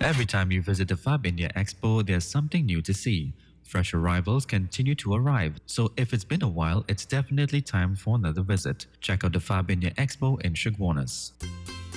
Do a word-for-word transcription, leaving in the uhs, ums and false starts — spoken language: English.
Every time you visit the Fab India Expo, there's something new to see. Fresh arrivals continue to arrive, so if it's been a while, it's definitely time for another visit. Check out the Fab India Expo in Chaguanas.